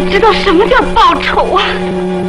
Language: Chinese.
你知道什么叫报仇啊？